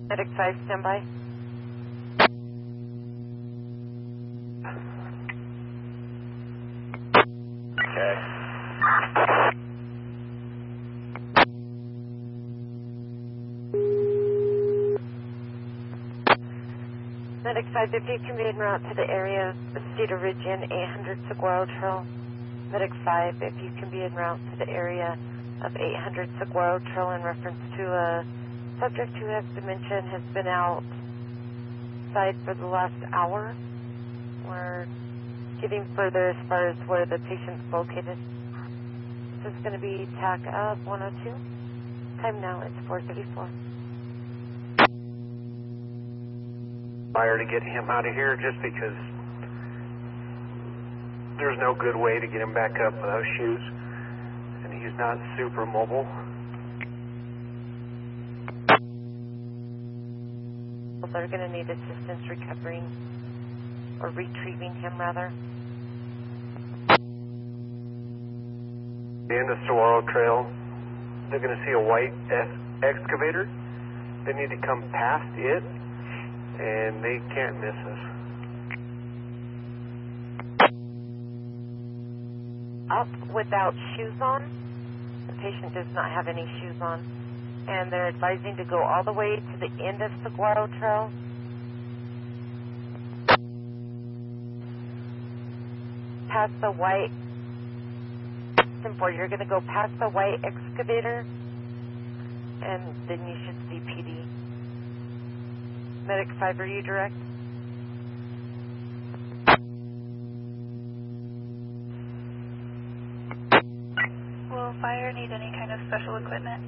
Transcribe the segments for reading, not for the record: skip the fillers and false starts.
Medic 5, standby. Okay. Medic 5, if you can be en route to the area of Cedar Ridge Inn, 800 Saguaro Trail. Medic 5, if you can be en route to the area of 800 Saguaro Trail in reference to a subject who has dementia and has been outside for the last hour. We're getting further as far as where the patient's located. This is going to be TAC up 102. Time now is 4:34. Fire to get him out of here just because there's no good way to get him back up without shoes, and he's not super mobile. They're going to need assistance recovering or retrieving him, rather. The end of Saguaro Trail, they're going to see a white excavator. They need to come past it, and they can't miss us. Up without shoes on. The patient does not have any shoes on. And they're advising to go all the way to the end of Saguaro Trail. Past the white, you're going to go past the white excavator, and then you should see PD. Medic 5, are you direct? Will fire need any kind of special equipment?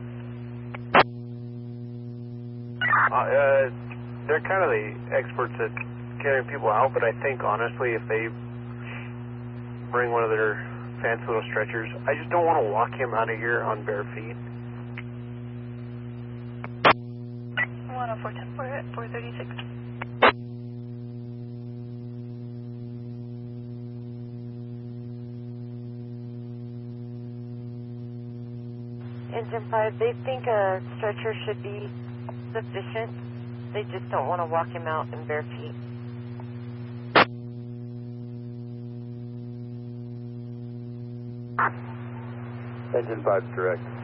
They're kind of the experts at carrying people out, but I think honestly if they bring one of their fancy little stretchers, I just don't want to walk him out of here on bare feet. 104, we're at 436. Engine 5, they think a stretcher should be sufficient. They just don't want to walk him out in bare feet. Engine 5 direct.